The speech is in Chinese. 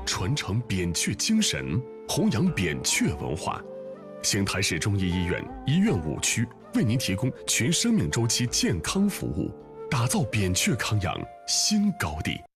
传承扁鹊精神，弘扬扁鹊文化。邢台市中医医院医院5区为您提供全生命周期健康服务，打造扁鹊康养新高地。